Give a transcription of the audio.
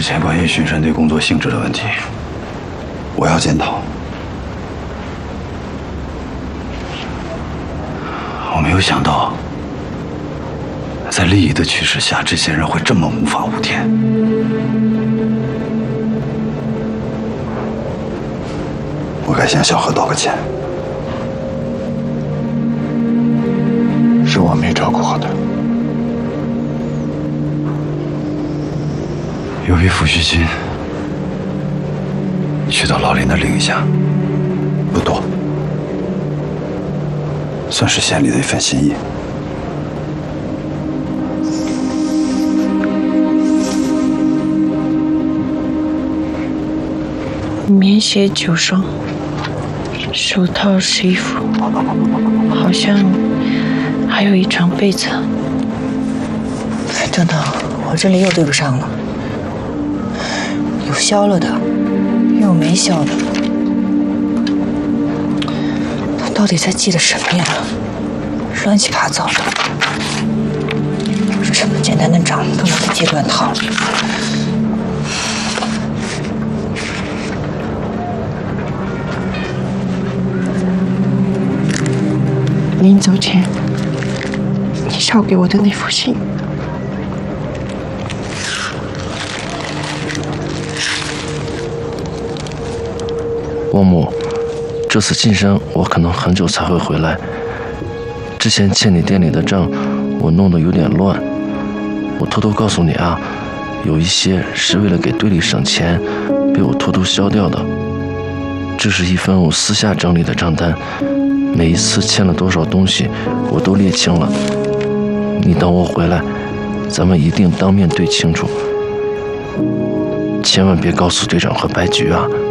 之前关于巡山队工作性质的问题，我要检讨。我没有想到，在利益的驱使下，这些人会这么无法无天。我该向小何道个歉， 是我没照顾好他。 由于抚恤金，去到老林那领一下，不多，算是县里的一份心意。 棉鞋9双，手套11副，好像还有一床被子。 等等，我这里又对不上了，有消了的，又有没消的。他到底在记得什么呀？乱七八糟的，这么简单的账都能给记乱套。 临走前，你捎给我的那封信， 翁母，这次进山我可能很久才会回来。之前欠你店里的账，我弄得有点乱。我偷偷告诉你啊，有一些是为了给队里省钱，被我偷偷消掉的。这是一份我私下整理的账单。每一次欠了多少东西，我都列清了。你等我回来，咱们一定当面对清楚，千万别告诉队长和白菊啊。